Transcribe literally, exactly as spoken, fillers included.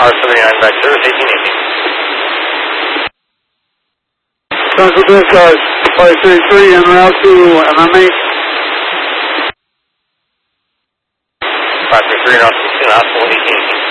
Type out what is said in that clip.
R seventy-nine back service, eighteen eighty. Central discharge, five thirty-three en route to M M eight. five thirty-three, and off to eighteen eighty.